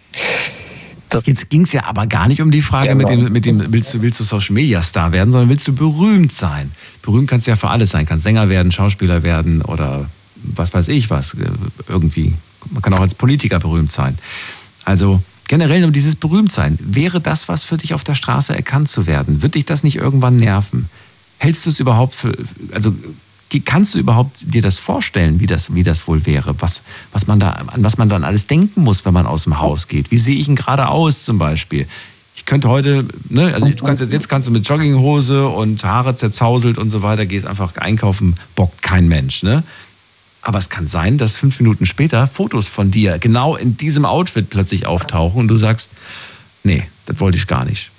Jetzt ging es ja aber gar nicht um die Frage mit dem willst du Social Media Star werden, sondern willst du berühmt sein? Berühmt kannst du ja für alles sein. Kannst Sänger werden, Schauspieler werden oder was weiß ich was. Irgendwie. Man kann auch als Politiker berühmt sein. Also generell um dieses Berühmtsein. Wäre das was für dich auf der Straße erkannt zu werden? Wird dich das nicht irgendwann nerven? Hältst du es überhaupt für, also kannst du überhaupt dir das vorstellen, wie das wohl wäre? an was man dann alles denken muss, wenn man aus dem Haus geht? Wie sehe ich denn gerade aus zum Beispiel? Ich könnte heute, also jetzt kannst du mit Jogginghose und Haare zerzauselt und so weiter, gehst einfach einkaufen, bockt kein Mensch, ne? Aber es kann sein, dass 5 Minuten später Fotos von dir genau in diesem Outfit plötzlich auftauchen und du sagst, nee, das wollte ich gar nicht.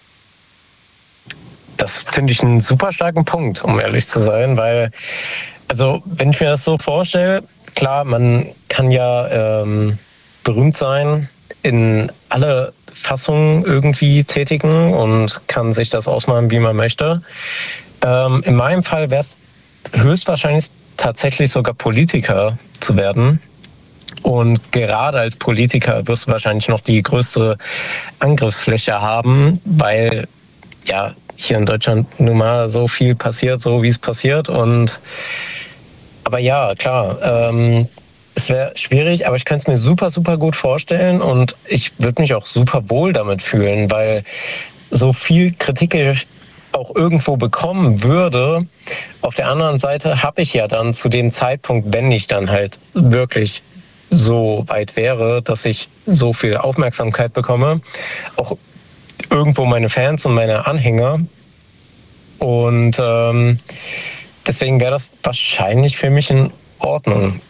Das finde ich einen super starken Punkt, um ehrlich zu sein, weil, also wenn ich mir das so vorstelle, klar, man kann ja berühmt sein, in alle Fassungen irgendwie tätigen und kann sich das ausmalen, wie man möchte. In meinem Fall wäre es höchstwahrscheinlich tatsächlich sogar Politiker zu werden. Und gerade als Politiker wirst du wahrscheinlich noch die größte Angriffsfläche haben, weil ja hier in Deutschland nun mal so viel passiert, so wie es passiert. Aber ja, klar, es wäre schwierig, aber ich könnte es mir super, super gut vorstellen und ich würde mich auch super wohl damit fühlen, weil so viel Kritik ich auch irgendwo bekommen würde, auf der anderen Seite habe ich ja dann zu dem Zeitpunkt, wenn ich dann halt wirklich so weit wäre, dass ich so viel Aufmerksamkeit bekomme, auch irgendwo meine Fans und meine Anhänger. Und deswegen wäre das wahrscheinlich für mich in Ordnung.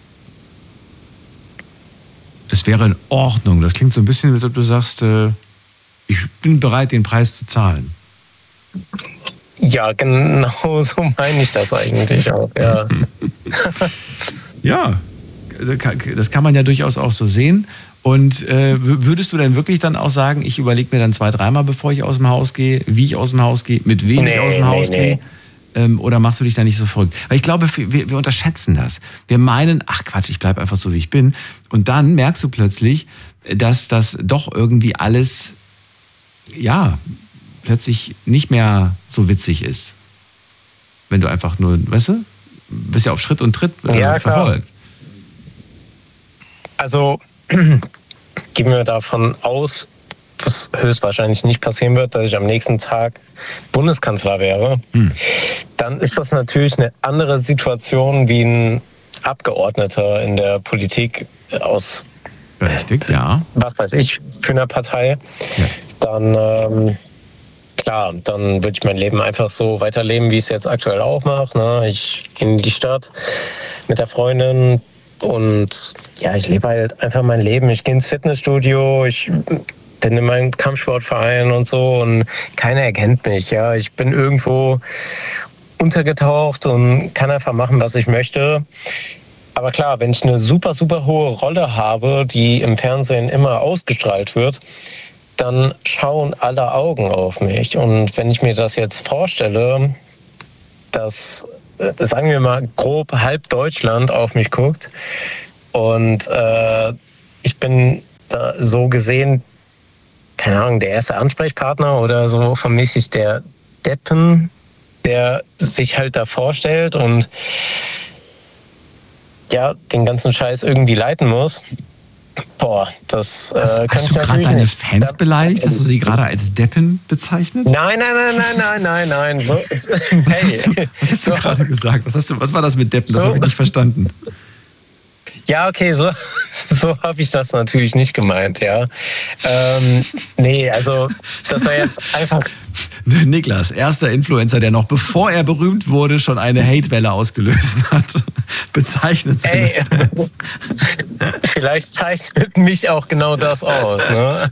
Es wäre in Ordnung. Das klingt so ein bisschen, als ob du sagst, ich bin bereit, den Preis zu zahlen. Ja, genau so meine ich das eigentlich auch, ja. Ja, das kann man ja durchaus auch so sehen. Und würdest du denn wirklich dann auch sagen, ich überlege mir dann 2-3 Mal, bevor ich aus dem Haus gehe, wie ich aus dem Haus gehe, mit wem ich aus dem Haus gehe? Oder machst du dich da nicht so verrückt? Weil ich glaube, wir unterschätzen das. Wir meinen, ach Quatsch, ich bleibe einfach so, wie ich bin. Und dann merkst du plötzlich, dass das doch irgendwie alles, ja, plötzlich nicht mehr so witzig ist. Wenn du einfach nur, weißt du, bist ja auf Schritt und Tritt verfolgt. Also gehen wir davon aus, was höchstwahrscheinlich nicht passieren wird, dass ich am nächsten Tag Bundeskanzler wäre, dann ist das natürlich eine andere Situation wie ein Abgeordneter in der Politik aus, berechtigt, ja, was weiß ich, für eine Partei. Ja. Dann klar, dann würde ich mein Leben einfach so weiterleben, wie ich es jetzt aktuell auch mache. Ne? Ich gehe in die Stadt mit der Freundin und ja, ich lebe halt einfach mein Leben. Ich gehe ins Fitnessstudio, ich bin in meinem Kampfsportverein und so und keiner erkennt mich. Ja, ich bin irgendwo untergetaucht und kann einfach machen, was ich möchte. Aber klar, wenn ich eine super, super hohe Rolle habe, die im Fernsehen immer ausgestrahlt wird, dann schauen alle Augen auf mich. Und wenn ich mir das jetzt vorstelle, dass, sagen wir mal, grob halb Deutschland auf mich guckt und ich bin da so gesehen, keine Ahnung, der erste Ansprechpartner oder so von mäßig der Deppen, der sich halt da vorstellt und ja, den ganzen Scheiß irgendwie leiten muss. Boah, das hast du gerade deine Fans beleidigt? Hast du sie gerade als Deppen bezeichnet? Nein. So, was hast du gerade gesagt? Was war das mit Deppen? Das habe ich nicht verstanden. Ja, okay, so habe ich das natürlich nicht gemeint, ja. Nee, also das war jetzt einfach... Niklas, erster Influencer, der noch bevor er berühmt wurde, schon eine Hatewelle ausgelöst hat, bezeichnet seine Fans. Vielleicht zeichnet mich auch genau das aus, ne?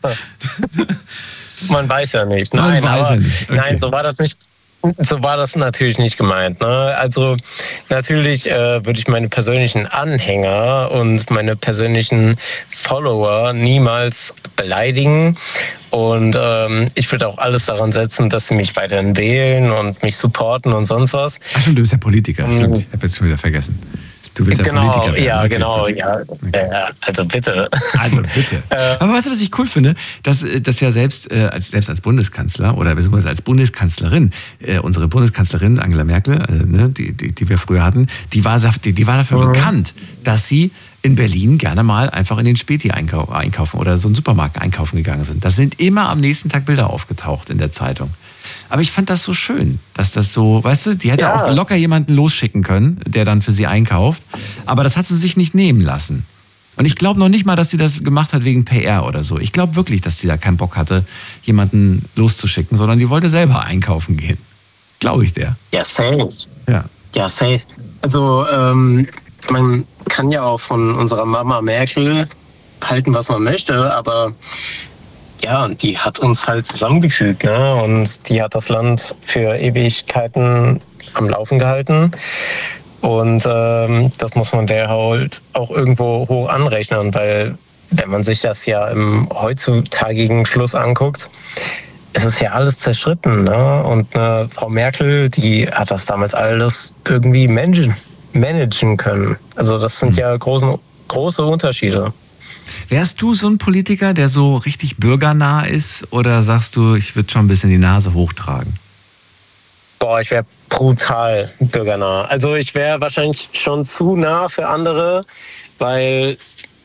Man weiß ja nicht. Nein, okay. Nein, so war das nicht. So war das natürlich nicht gemeint. Ne? Also natürlich würde ich meine persönlichen Anhänger und meine persönlichen Follower niemals beleidigen. Und ich würde auch alles daran setzen, dass sie mich weiterhin wählen und mich supporten und sonst was. Ach stimmt, du bist ja Politiker. Stimmt, ich habe jetzt schon wieder vergessen. Du willst genau, ja Politiker werden. Ja, okay, genau, ja. Okay. Also bitte. Also bitte. Aber weißt du, was ich cool finde? Dass ja selbst als Bundeskanzler oder beziehungsweise als Bundeskanzlerin, unsere Bundeskanzlerin Angela Merkel, die wir früher hatten, die war dafür bekannt, dass sie in Berlin gerne mal einfach in den Späti einkaufen oder so einen Supermarkt einkaufen gegangen sind. Das sind immer am nächsten Tag Bilder aufgetaucht in der Zeitung. Aber ich fand das so schön, dass das so, weißt du, die hätte auch locker jemanden losschicken können, der dann für sie einkauft. Aber das hat sie sich nicht nehmen lassen. Und ich glaube noch nicht mal, dass sie das gemacht hat wegen PR oder so. Ich glaube wirklich, dass sie da keinen Bock hatte, jemanden loszuschicken, sondern die wollte selber einkaufen gehen. Glaube ich der. Ja, safe. Ja, safe. Also, man kann ja auch von unserer Mama Merkel halten, was man möchte, aber ja, die hat uns halt zusammengefügt, ne? Und die hat das Land für Ewigkeiten am Laufen gehalten. Und das muss man der halt auch irgendwo hoch anrechnen, weil wenn man sich das ja im heutzutagigen Schluss anguckt, es ist ja alles zerschritten, ne? Und Frau Merkel, die hat das damals alles irgendwie managen können. Also das sind ja große Unterschiede. Wärst du so ein Politiker, der so richtig bürgernah ist, oder sagst du, ich würde schon ein bisschen die Nase hochtragen? Boah, ich wäre brutal bürgernah. Also ich wäre wahrscheinlich schon zu nah für andere, weil,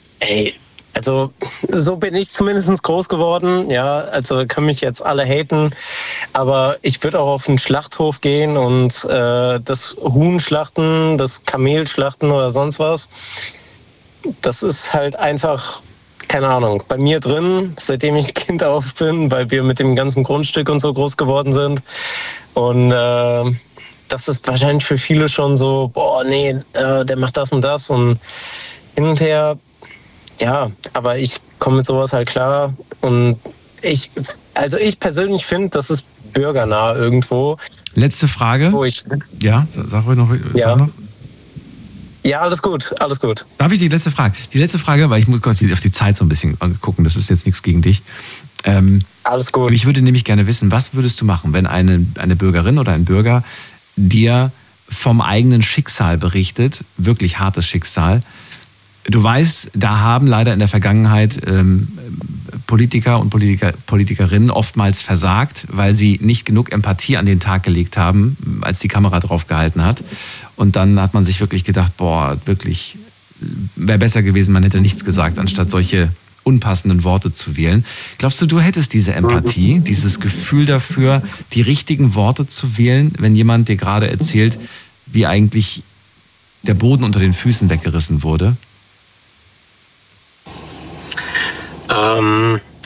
also so bin ich zumindest groß geworden. Ja, also können mich jetzt alle haten, aber ich würde auch auf den Schlachthof gehen und das Huhn schlachten, das Kamel schlachten oder sonst was. Das ist halt einfach, keine Ahnung, bei mir drin, seitdem ich Kind auf bin, weil wir mit dem ganzen Grundstück und so groß geworden sind. Und das ist wahrscheinlich für viele schon so, boah, nee, der macht das und das und hin und her. Ja, aber ich komme mit sowas halt klar. Und ich persönlich finde, das ist bürgernah irgendwo. Letzte Frage. Ja, sag ruhig noch. Ja. Sag noch. Ja, alles gut. Darf ich die letzte Frage? Die letzte Frage, weil ich muss auf die Zeit so ein bisschen gucken, das ist jetzt nichts gegen dich. Alles gut. Ich würde nämlich gerne wissen, was würdest du machen, wenn eine Bürgerin oder ein Bürger dir vom eigenen Schicksal berichtet, wirklich hartes Schicksal. Du weißt, da haben leider in der Vergangenheit Politiker und Politikerinnen oftmals versagt, weil sie nicht genug Empathie an den Tag gelegt haben, als die Kamera drauf gehalten hat. Und dann hat man sich wirklich gedacht, boah, wirklich, wäre besser gewesen, man hätte nichts gesagt, anstatt solche unpassenden Worte zu wählen. Glaubst du, du hättest diese Empathie, dieses Gefühl dafür, die richtigen Worte zu wählen, wenn jemand dir gerade erzählt, wie eigentlich der Boden unter den Füßen weggerissen wurde?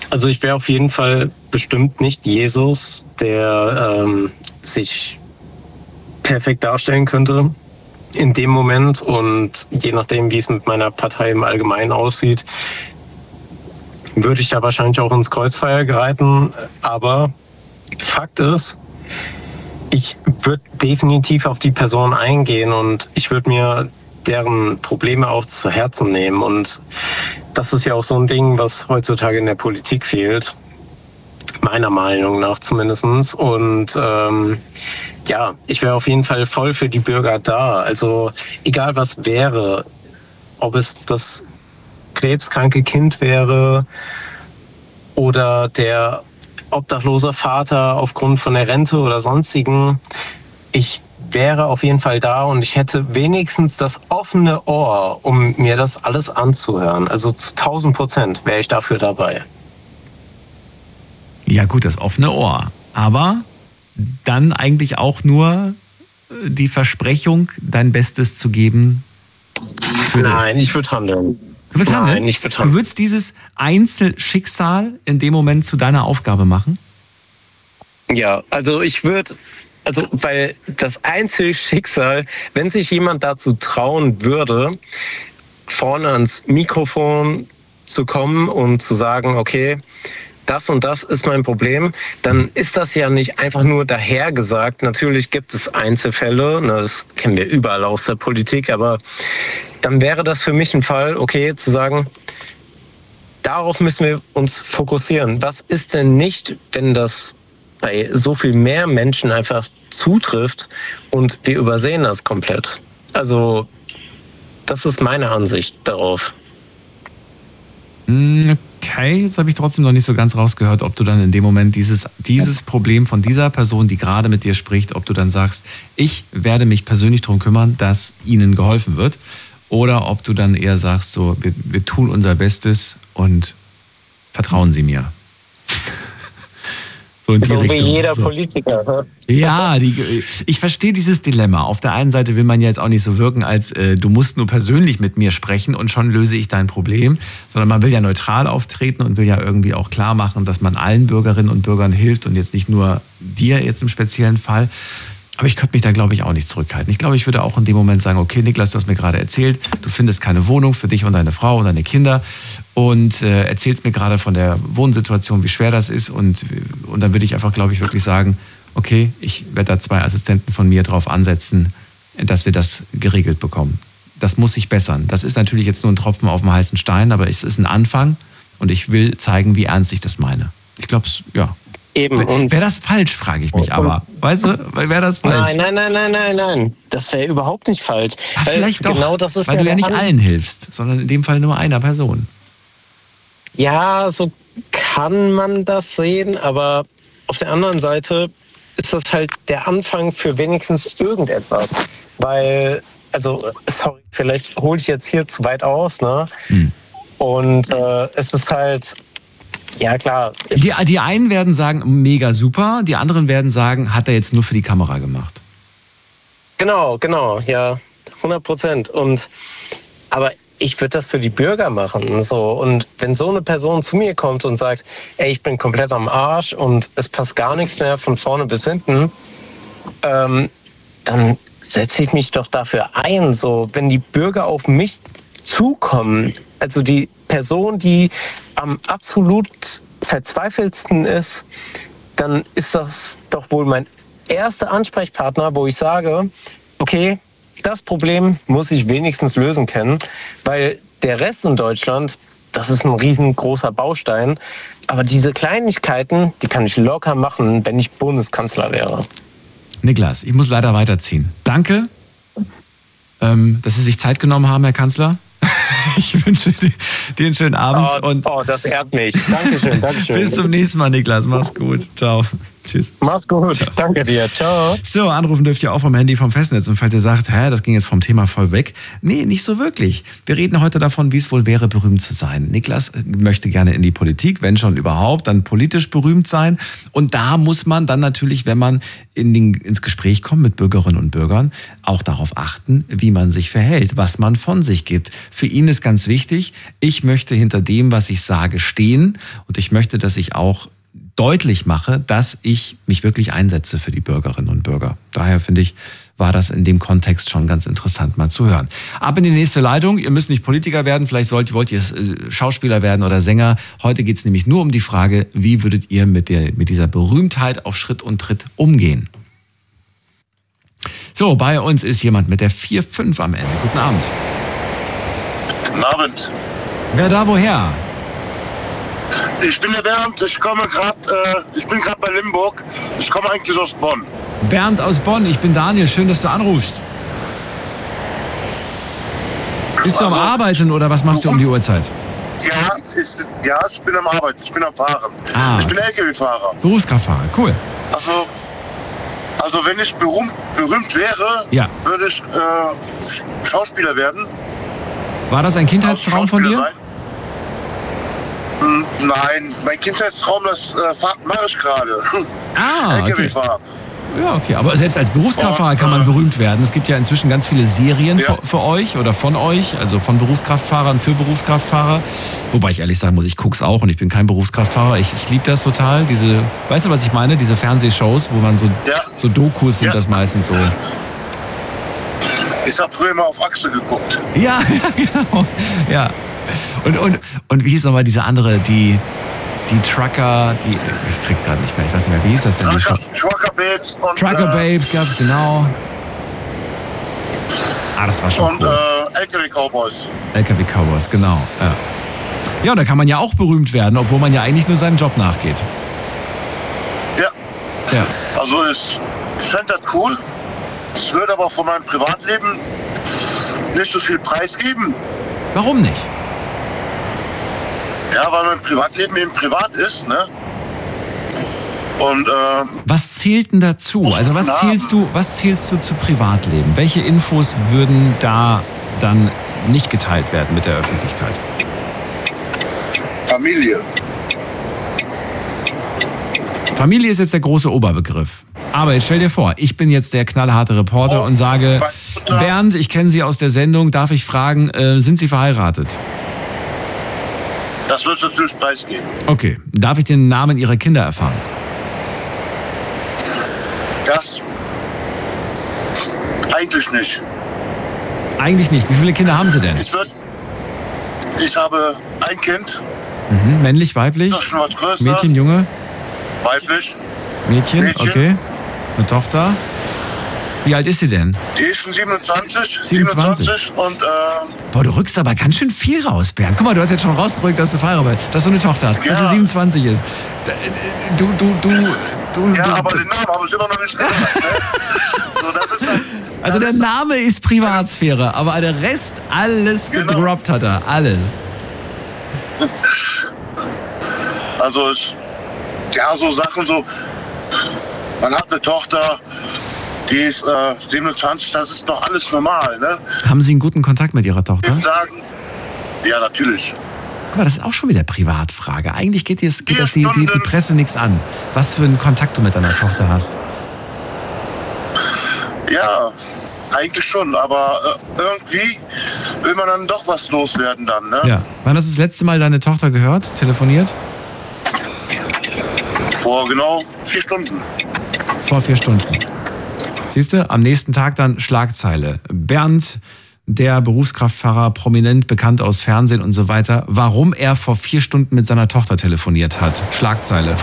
Also ich wäre auf jeden Fall bestimmt nicht Jesus, der sich perfekt darstellen könnte in dem Moment, und je nachdem, wie es mit meiner Partei im Allgemeinen aussieht, würde ich da wahrscheinlich auch ins Kreuzfeuer geraten. Aber Fakt ist, ich würde definitiv auf die Person eingehen und ich würde mir deren Probleme auch zu Herzen nehmen. Und das ist ja auch so ein Ding, was heutzutage in der Politik fehlt. Meiner Meinung nach zumindest. Und ja, ich wäre auf jeden Fall voll für die Bürger da. Also egal was wäre, ob es das krebskranke Kind wäre oder der obdachlose Vater aufgrund von der Rente oder sonstigen. Ich wäre auf jeden Fall da und ich hätte wenigstens das offene Ohr, um mir das alles anzuhören. Also zu 1000% wäre ich dafür dabei. Ja gut, das offene Ohr. Aber dann eigentlich auch nur die Versprechung, dein Bestes zu geben. Nein, ich würde handeln. Du würdest handeln? Nein, ich würde handeln. Du würdest dieses Einzelschicksal in dem Moment zu deiner Aufgabe machen? Ja, also weil das Einzelschicksal, wenn sich jemand dazu trauen würde, vorne ans Mikrofon zu kommen und zu sagen, okay, das und das ist mein Problem, dann ist das ja nicht einfach nur dahergesagt. Natürlich gibt es Einzelfälle, das kennen wir überall aus der Politik, aber dann wäre das für mich ein Fall, okay, zu sagen, darauf müssen wir uns fokussieren. Was ist denn nicht, wenn das bei so viel mehr Menschen einfach zutrifft und wir übersehen das komplett? Also, das ist meine Ansicht darauf. Okay, jetzt habe ich trotzdem noch nicht so ganz rausgehört, ob du dann in dem Moment dieses Problem von dieser Person, die gerade mit dir spricht, ob du dann sagst, ich werde mich persönlich darum kümmern, dass ihnen geholfen wird, oder ob du dann eher sagst, so, wir tun unser Bestes und vertrauen Sie mir. So wie jeder Politiker. Ja, ich verstehe dieses Dilemma. Auf der einen Seite will man ja jetzt auch nicht so wirken, als du musst nur persönlich mit mir sprechen und schon löse ich dein Problem, sondern man will ja neutral auftreten und will ja irgendwie auch klar machen, dass man allen Bürgerinnen und Bürgern hilft und jetzt nicht nur dir jetzt im speziellen Fall. Aber ich könnte mich da, glaube ich, auch nicht zurückhalten. Ich glaube, ich würde auch in dem Moment sagen, okay, Niklas, du hast mir gerade erzählt, du findest keine Wohnung für dich und deine Frau und deine Kinder und erzählst mir gerade von der Wohnsituation, wie schwer das ist, und dann würde ich einfach, glaube ich, wirklich sagen, okay, ich werde da 2 Assistenten von mir drauf ansetzen, dass wir das geregelt bekommen. Das muss sich bessern. Das ist natürlich jetzt nur ein Tropfen auf dem heißen Stein, aber es ist ein Anfang und ich will zeigen, wie ernst ich das meine. Ich glaube, ja. Eben. Wäre das falsch, frage ich mich aber. Weißt du, wäre das falsch? Nein. Das wäre überhaupt nicht falsch. Vielleicht doch, genau das ist weil du ja nicht allen hilfst, sondern in dem Fall nur einer Person. Ja, so kann man das sehen, aber auf der anderen Seite ist das halt der Anfang für wenigstens irgendetwas. Weil, sorry, vielleicht hole ich jetzt hier zu weit aus, ne? Und es ist halt, ja klar. Die einen werden sagen, mega super, die anderen werden sagen, hat er jetzt nur für die Kamera gemacht. Genau, ja, 100%. Aber ich würde das für die Bürger machen. So. Und wenn so eine Person zu mir kommt und sagt, ey, ich bin komplett am Arsch und es passt gar nichts mehr von vorne bis hinten, dann setze ich mich doch dafür ein. So, wenn die Bürger auf mich zukommen, also die Person, die am absolut verzweifeltsten ist, dann ist das doch wohl mein erster Ansprechpartner, wo ich sage, okay, das Problem muss ich wenigstens lösen können, weil der Rest in Deutschland, das ist ein riesengroßer Baustein, aber diese Kleinigkeiten, die kann ich locker machen, wenn ich Bundeskanzler wäre. Niklas, ich muss leider weiterziehen. Danke, dass Sie sich Zeit genommen haben, Herr Kanzler. Ich wünsche dir einen schönen Abend. Das ehrt mich. Dankeschön. Bis zum nächsten Mal, Niklas. Mach's gut. Ciao. Tschüss. Mach's gut. Ciao. Danke dir. Ciao. So, anrufen dürft ihr auch vom Handy vom Festnetz. Und falls ihr sagt, das ging jetzt vom Thema voll weg. Nee, nicht so wirklich. Wir reden heute davon, wie es wohl wäre, berühmt zu sein. Niklas möchte gerne in die Politik, wenn schon überhaupt, dann politisch berühmt sein. Und da muss man dann natürlich, wenn man ins Gespräch kommt mit Bürgerinnen und Bürgern, auch darauf achten, wie man sich verhält, was man von sich gibt. Für ihn ist ganz wichtig, ich möchte hinter dem, was ich sage, stehen. Und ich möchte, dass ich auch deutlich mache, dass ich mich wirklich einsetze für die Bürgerinnen und Bürger. Daher finde ich, war das in dem Kontext schon ganz interessant mal zu hören. Ab in die nächste Leitung. Ihr müsst nicht Politiker werden, vielleicht wollt ihr Schauspieler werden oder Sänger. Heute geht es nämlich nur um die Frage, wie würdet ihr mit dieser Berühmtheit auf Schritt und Tritt umgehen? So, bei uns ist jemand mit der 4-5 am Ende. Guten Abend. Guten Abend. Wer da woher? Ich bin der Bernd, ich bin gerade bei Limburg. Ich komme eigentlich aus Bonn. Bernd aus Bonn, ich bin Daniel, schön, dass du anrufst. Bist du am Arbeiten oder was machst du um die Uhrzeit? Ja, ich bin am Arbeiten, ich bin am Fahren. Ich bin LKW-Fahrer. Berufskraftfahrer, cool. Also wenn ich berühmt wäre, würde ich Schauspieler werden. War das ein Kindheitstraum von dir? Nein, mein Kindheitstraum, das mache ich gerade. LKW-Fahrer. Ja, okay. Aber selbst als Berufskraftfahrer kann man berühmt werden. Es gibt ja inzwischen ganz viele Serien für euch oder von euch, also von Berufskraftfahrern für Berufskraftfahrer. Wobei ich ehrlich sagen muss, ich guck's auch und ich bin kein Berufskraftfahrer. Ich liebe das total. Weißt du, was ich meine? Diese Fernsehshows, wo man so Dokus sind das meistens so. Ich habe früher mal auf Achse geguckt. Ja, genau. Ja. Und wie hieß nochmal diese andere, die Trucker, ich krieg gerade nicht mehr, ich weiß nicht mehr, wie hieß das denn? Trucker Babes. Trucker Babes gab's, genau. Das war schon cool. Und LKW Cowboys. LKW Cowboys, genau. Ja, da kann man ja auch berühmt werden, obwohl man ja eigentlich nur seinem Job nachgeht. Ja. Also ich fände das cool. Ich würde aber von meinem Privatleben nicht so viel preisgeben. Warum nicht? Ja, weil mein Privatleben eben privat ist, ne? Und was zählt denn dazu? Also was zählst du zu Privatleben? Welche Infos würden da dann nicht geteilt werden mit der Öffentlichkeit? Familie. Familie ist jetzt der große Oberbegriff. Aber jetzt stell dir vor, ich bin jetzt der knallharte Reporter und sage, Bernd, ich kenne Sie aus der Sendung, darf ich fragen, sind Sie verheiratet? Das wird es natürlich preisgeben. Okay. Darf ich den Namen Ihrer Kinder erfahren? Das eigentlich nicht. Eigentlich nicht. Wie viele Kinder haben Sie denn? Ich habe ein Kind. Männlich, weiblich? Das ist schon was größer. Mädchen, Junge? Weiblich. Mädchen, okay. Eine Tochter. Wie alt ist sie denn? Die ist schon 27. 27 und Boah, du rückst aber ganz schön viel raus, Bernd. Guck mal, du hast jetzt schon rausgerückt, dass du verheiratet bist, dass du eine Tochter hast, dass sie 27 ist. Aber den Namen habe ich immer noch nicht gesagt. Ne? So, das ist also der Name ist Privatsphäre, aber der Rest, alles gedroppt hat er. Alles. Also so Sachen so, man hat eine Tochter, die ist 27, das ist doch alles normal, ne? Haben Sie einen guten Kontakt mit Ihrer Tochter? Ja, natürlich. Guck mal, das ist auch schon wieder Privatfrage. Eigentlich geht das die Presse nichts an. Was für einen Kontakt du mit deiner Tochter hast. Ja, eigentlich schon, aber irgendwie will man dann doch was loswerden dann, ne? Ja. Wann hast du das letzte Mal deine Tochter gehört, telefoniert? Vor genau 4 Stunden. Vor 4 Stunden. Siehst du, am nächsten Tag dann Schlagzeile. Bernd, der Berufskraftfahrer, prominent bekannt aus Fernsehen und so weiter, warum er vor 4 Stunden mit seiner Tochter telefoniert hat. Schlagzeile.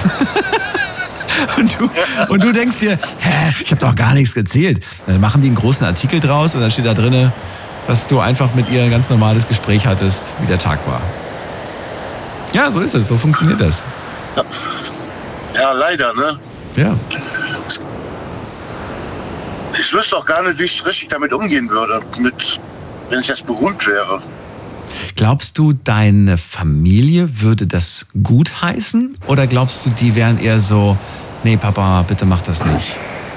Und du denkst dir, ich habe doch gar nichts erzählt. Dann machen die einen großen Artikel draus und dann steht da drin, dass du einfach mit ihr ein ganz normales Gespräch hattest, wie der Tag war. Ja, so ist es, so funktioniert das. Ja, leider, ne? Ja. Ich wüsste auch gar nicht, wie ich richtig damit umgehen würde, wenn ich jetzt berühmt wäre. Glaubst du, deine Familie würde das gut heißen? Oder glaubst du, die wären eher so, nee Papa, bitte mach das nicht?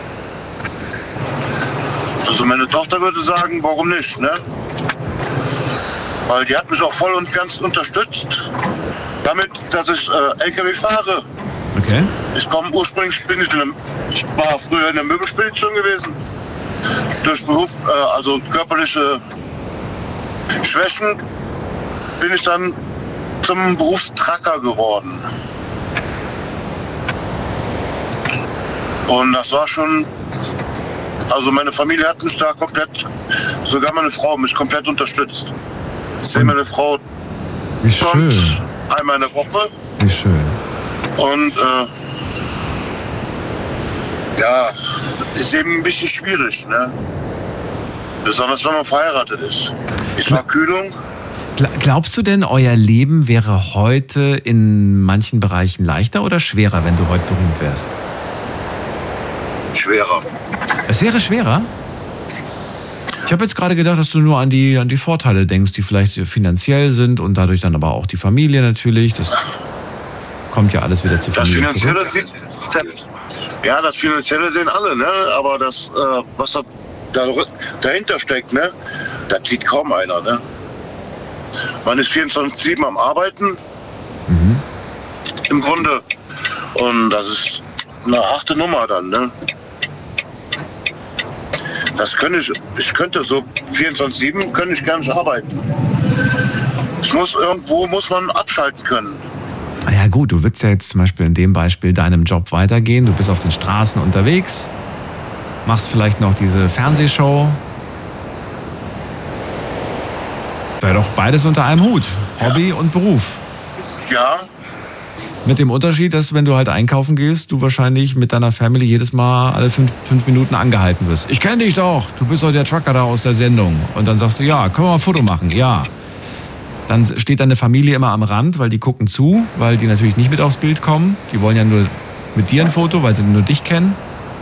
Also meine Tochter würde sagen, warum nicht, ne? Weil die hat mich auch voll und ganz unterstützt, damit, dass ich LKW fahre. Okay. Ich war früher in der Möbelspedition gewesen. Durch Beruf, also körperliche Schwächen, bin ich dann zum Berufstracker geworden. Und das war schon, also meine Familie hat mich da komplett, sogar meine Frau mich komplett unterstützt. Ich sehe meine Frau sonst einmal in der Woche. Wie schön. Und ja, ist eben ein bisschen schwierig, ne? Besonders wenn man verheiratet ist. Ich war Kühlung. Glaubst du denn, euer Leben wäre heute in manchen Bereichen leichter oder schwerer, wenn du heute berühmt wärst? Schwerer. Es wäre schwerer? Ich habe jetzt gerade gedacht, dass du nur an die Vorteile denkst, die vielleicht finanziell sind und dadurch dann aber auch die Familie natürlich. Das kommt ja alles wieder zu Familie. Das Finanzielle sehen alle, ne? Aber das, was dahinter steckt, ne? Das sieht kaum einer, ne? Man ist 24/7 am Arbeiten. Mhm. Im Grunde. Und das ist eine harte Nummer dann, ne? Ich könnte so 24/7 könnte ich gar nicht arbeiten. Irgendwo muss man abschalten können. Ja gut, du willst ja jetzt zum Beispiel in dem Beispiel deinem Job weitergehen. Du bist auf den Straßen unterwegs, machst vielleicht noch diese Fernsehshow. Wäre doch beides unter einem Hut. Hobby und Beruf. Ja. Mit dem Unterschied, dass wenn du halt einkaufen gehst, du wahrscheinlich mit deiner Family jedes Mal alle fünf Minuten angehalten wirst. Ich kenne dich doch, du bist doch der Trucker da aus der Sendung. Und dann sagst du, ja, können wir mal ein Foto machen? Ja. Dann steht deine Familie immer am Rand, weil die gucken zu, weil die natürlich nicht mit aufs Bild kommen. Die wollen ja nur mit dir ein Foto, weil sie nur dich kennen.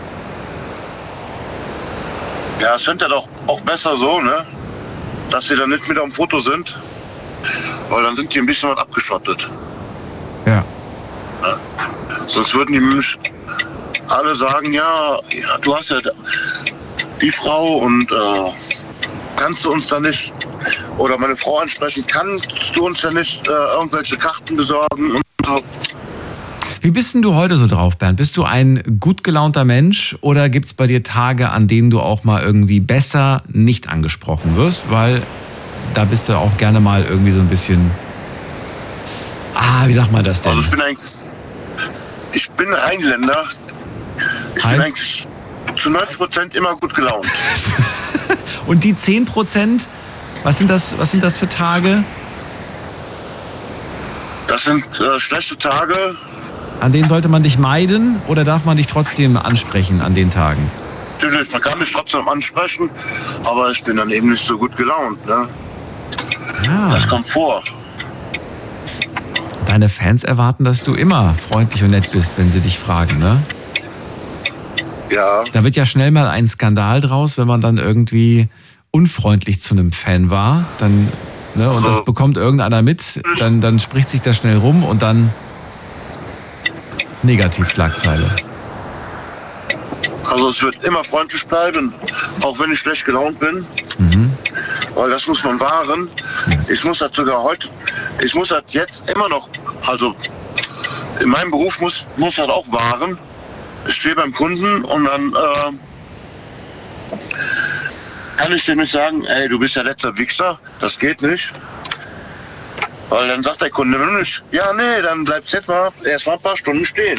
Ja, es sind ja doch auch besser so, ne? Dass sie dann nicht mit auf dem Foto sind. Weil dann sind die ein bisschen was abgeschottet. Ja. Ja. Sonst würden die nämlich alle sagen, ja, du hast ja die Frau und kannst du uns da nicht, oder meine Frau ansprechen, kannst du uns ja nicht irgendwelche Karten besorgen und so. Wie bist denn du heute so drauf, Bernd? Bist du ein gut gelaunter Mensch oder gibt es bei dir Tage, an denen du auch mal irgendwie besser nicht angesprochen wirst? Weil da bist du auch gerne mal irgendwie so ein bisschen, wie sagt man das denn? Also ich bin Rheinländer. Ich bin eigentlich zu 90% immer gut gelaunt. Und die 10%, was sind das für Tage? Das sind schlechte Tage. An denen sollte man dich meiden oder darf man dich trotzdem ansprechen an den Tagen? Natürlich, man kann mich trotzdem ansprechen, aber ich bin dann eben nicht so gut gelaunt, ne? Ja. Das kommt vor. Deine Fans erwarten, dass du immer freundlich und nett bist, wenn sie dich fragen, ne? Ja. Da wird ja schnell mal ein Skandal draus, wenn man dann irgendwie unfreundlich zu einem Fan war, dann, ne, und das bekommt irgendeiner mit, dann spricht sich das schnell rum und dann Negativschlagzeile. Also es wird immer freundlich bleiben, auch wenn ich schlecht gelaunt bin. Mhm. Weil das muss man wahren. Ich muss das jetzt immer noch, also in meinem Beruf muss das auch wahren. Ich stehe beim Kunden und dann kann ich dem nicht sagen, ey, du bist ja letzter Wichser, das geht nicht. Weil dann sagt der Kunde nicht, ja, nee, dann bleibst jetzt mal erst mal ein paar Stunden stehen.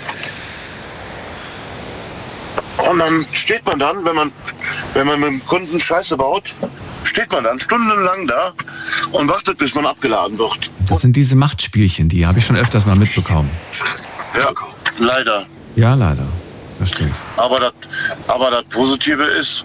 Und dann steht man dann, wenn man mit dem Kunden Scheiße baut, steht man dann stundenlang da und wartet, bis man abgeladen wird. Das sind diese Machtspielchen, die habe ich schon öfters mal mitbekommen. Ja, leider. Ja, leider. Das stimmt. Aber das Positive ist,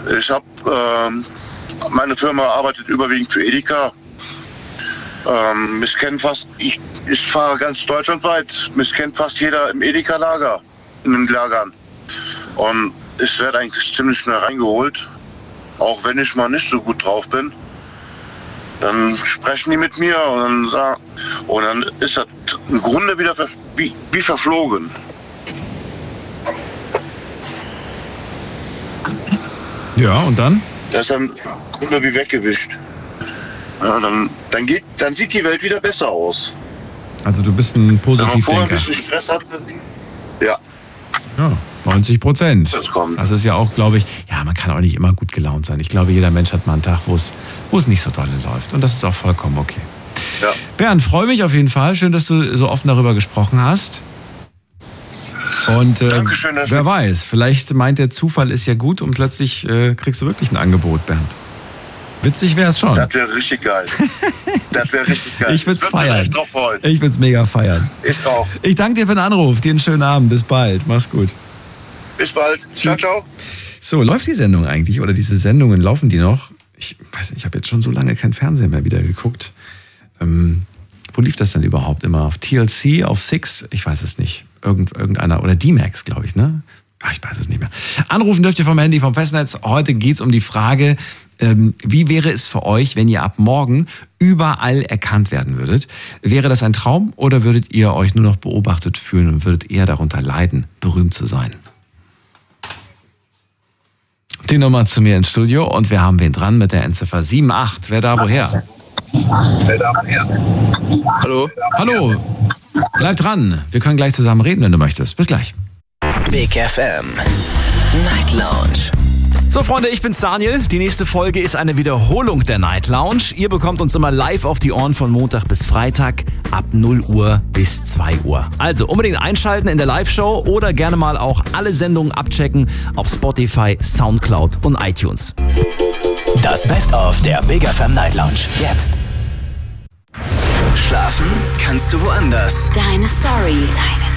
meine Firma arbeitet überwiegend für Edeka. Mich kennt ich fahre ganz deutschlandweit, mich kennt fast jeder im Edeka-Lager, in den Lagern. Und ich werde eigentlich ziemlich schnell reingeholt, auch wenn ich mal nicht so gut drauf bin. Dann sprechen die mit mir und dann ist das im Grunde wieder wie verflogen. Ja, und dann? Das ist dann immer wie weggewischt. Ja, dann sieht die Welt wieder besser aus. Also du bist ein Positivdenker. Wenn man vorher ein bisschen Stress hatte, ja. Ja, 90%. Das kommt. Das ist ja auch, glaube ich, ja, man kann auch nicht immer gut gelaunt sein. Ich glaube, jeder Mensch hat mal einen Tag, wo es nicht so doll läuft. Und das ist auch vollkommen okay. Ja. Bernd, freue mich auf jeden Fall. Schön, dass du so offen darüber gesprochen hast. Und Dankeschön, wer weiß, vielleicht meint der Zufall ist ja gut und plötzlich kriegst du wirklich ein Angebot, Bernd. Witzig wäre es schon. Das wäre richtig geil. Das wäre richtig geil. Ich würde es feiern. Ich würde es mega feiern. Ich auch. Ich danke dir für den Anruf. Dir einen schönen Abend. Bis bald. Mach's gut. Bis bald. Ciao, ciao. So, läuft die Sendung eigentlich? Oder diese Sendungen, laufen die noch? Ich weiß nicht, ich habe jetzt schon so lange kein Fernsehen mehr wieder geguckt. Wo lief das denn überhaupt immer? Auf TLC, auf Six? Ich weiß es nicht. Irgendeiner, oder D-Max, glaube ich, ne? Ach, ich weiß es nicht mehr. Anrufen dürft ihr vom Handy, vom Festnetz. Heute geht's um die Frage, wie wäre es für euch, wenn ihr ab morgen überall erkannt werden würdet? Wäre das ein Traum oder würdet ihr euch nur noch beobachtet fühlen und würdet eher darunter leiden, berühmt zu sein? Die Nummer zu mir ins Studio und wir haben wen dran mit der Endziffer 78. Wer da woher? Hallo. Hallo. Bleib dran. Wir können gleich zusammen reden, wenn du möchtest. Bis gleich. Big FM Night Lounge. So Freunde, ich bin's Daniel. Die nächste Folge ist eine Wiederholung der Night Lounge. Ihr bekommt uns immer live auf die Ohren von Montag bis Freitag ab 0 Uhr bis 2 Uhr. Also unbedingt einschalten in der Live-Show oder gerne mal auch alle Sendungen abchecken auf Spotify, Soundcloud und iTunes. Das Best-of der Big FM Night Lounge. Jetzt. Schlafen kannst du woanders. Deine Story. Deine